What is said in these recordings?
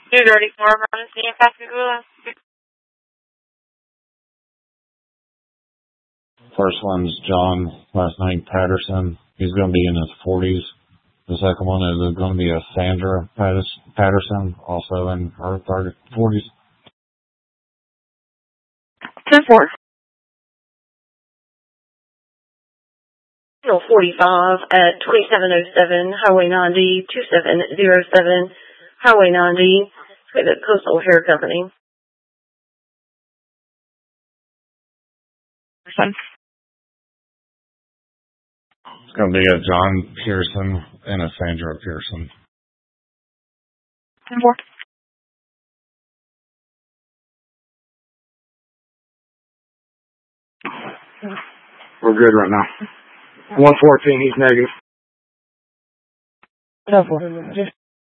234 emergency in Pascagoula. First one's John, last name Patterson. He's going to be in his 40s. The second one is going to be a Sandra Patterson, also in her 40s. 10-4. 45 at 2707 Highway 90, 2707 Highway 90, with the Coastal Hair Company. It's going to be a John Pearson and a Sandra Pearson. 10-4. We're good right now. 114, he's negative. 10-4.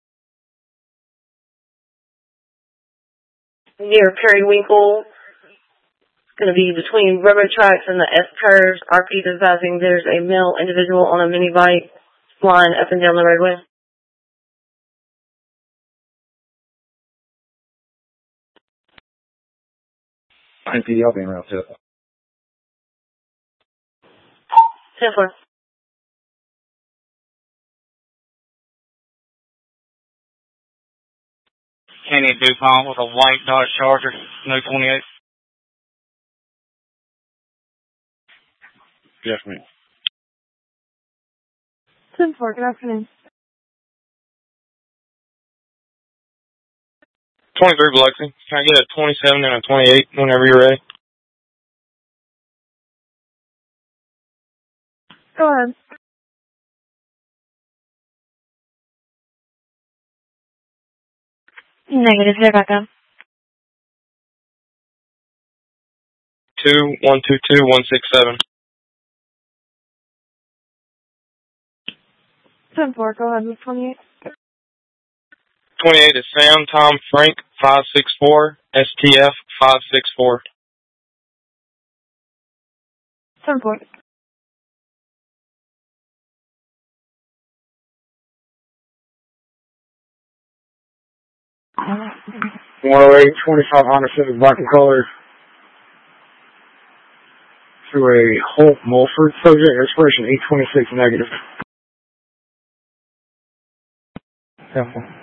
Near Periwinkle. It's going to be between railroad tracks and the S-curves. RP is advising there's a male individual on a mini bike flying up and down the roadway. NPDL being real tip. 10-4. Kenny DuPont with a white Dodge Charger, no 28. Yes, ma'am. 10-4, good afternoon. 23 Biloxi. Can I get a 27 and a 28 whenever you're ready? Go ahead. Negative, they're back up. 2122167. 10-4, go ahead with 28. 28 is Sam Tom Frank 564 STF 564. 10-4. $108, 25 Honda Civic black and color to a Holt Mulford. Subject expiration 826 negative. 10-4.